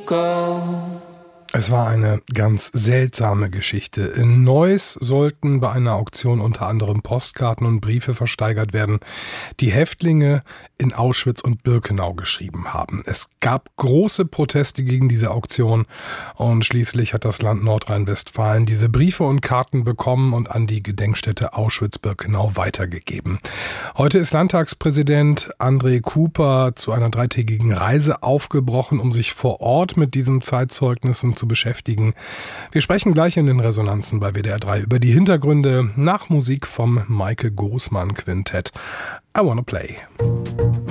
go. Es war eine ganz seltsame Geschichte. In Neuss sollten bei einer Auktion unter anderem Postkarten und Briefe versteigert werden, die Häftlinge in Auschwitz und Birkenau geschrieben haben. Es gab große Proteste gegen diese Auktion und schließlich hat das Land Nordrhein-Westfalen diese Briefe und Karten bekommen und an die Gedenkstätte Auschwitz-Birkenau weitergegeben. Heute ist Landtagspräsident André Cooper zu einer 3-tägigen Reise aufgebrochen, um sich vor Ort mit diesen Zeitzeugnissen zu beschäftigen. Wir sprechen gleich in den Resonanzen bei WDR 3 über die Hintergründe nach Musik vom Maike Großmann Quintett. I Wanna Play.